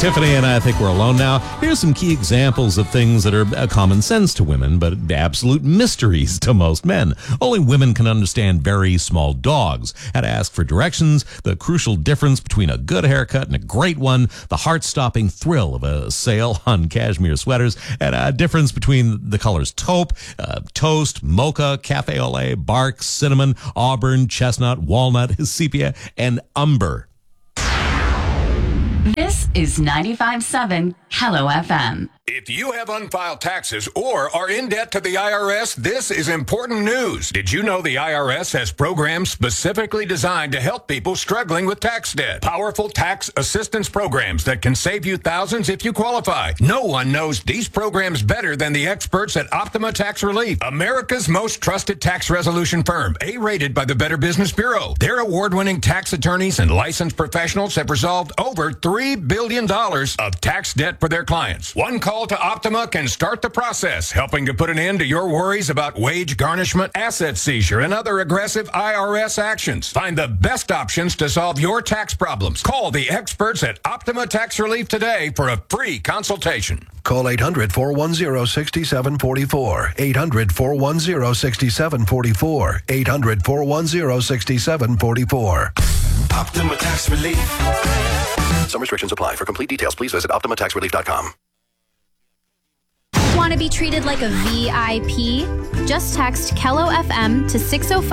Tiffany and I think we're alone now. Here's some key examples of things that are common sense to women, but absolute mysteries to most men. Only women can understand very small dogs. How to ask for directions, the crucial difference between a good haircut and a great one, the heart-stopping thrill of a sale on cashmere sweaters, and a difference between the colors taupe, toast, mocha, cafe au lait, bark, cinnamon, auburn, chestnut, walnut, sepia, and umber. This is 95.7 Hello FM. If you have unfiled taxes or are in debt to the IRS, this is important news. Did you know the IRS has programs specifically designed to help people struggling with tax debt? Powerful tax assistance programs that can save you thousands if you qualify. No one knows these programs better than the experts at Optima Tax Relief, America's most trusted tax resolution firm, A-rated by the Better Business Bureau. Their award-winning tax attorneys and licensed professionals have resolved over $3 billion of tax debt for their clients. One call to Optima can start the process, helping to put an end to your worries about wage garnishment, asset seizure, and other aggressive IRS actions. Find the best options to solve your tax problems. Call the experts at Optima Tax Relief today for a free consultation. Call 800-410-6744. 800-410-6744. 800-410-6744. Optima Tax Relief. Some restrictions apply. For complete details, please visit OptimaTaxRelief.com. Want to be treated like a VIP? Just text Kello FM to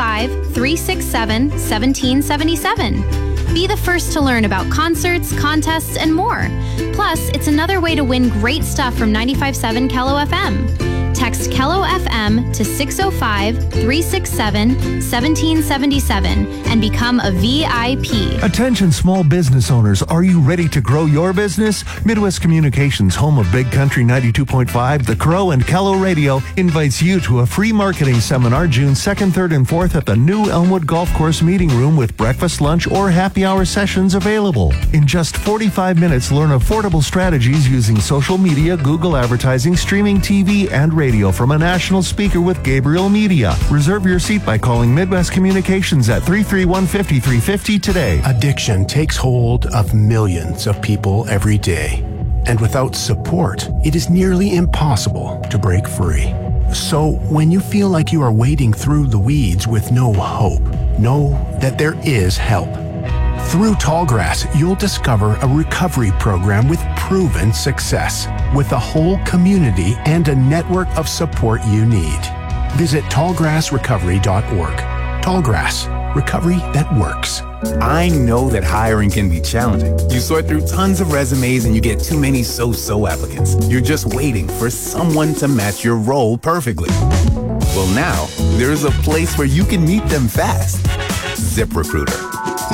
605-367-1777. Be the first to learn about concerts, contests, and more. Plus, it's another way to win great stuff from 95.7 Kello FM. Text Kello FM to 605-367-1777 and become a VIP. Attention small business owners, are you ready to grow your business? Midwest Communications, home of Big Country 92.5, The Crow, and Kello Radio, invites you to a free marketing seminar June 2nd, 3rd, and 4th at the new Elmwood Golf Course Meeting Room with breakfast, lunch, or happy hour sessions available. In just 45 minutes, learn affordable strategies using social media, Google advertising, streaming TV, and radio from a national speaker with Gabriel Media. Reserve your seat by calling Midwest Communications at 331-5350 today. Addiction takes hold of millions of people every day. And without support, it is nearly impossible to break free. So when you feel like you are wading through the weeds with no hope, know that there is help. Through Tallgrass, you'll discover a recovery program with proven success, with a whole community and a network of support you need. Visit tallgrassrecovery.org. Tallgrass, recovery that works. I know that hiring can be challenging. You sort through tons of resumes and you get too many so-so applicants. You're just waiting for someone to match your role perfectly. Well, now, there's a place where you can meet them fast. ZipRecruiter.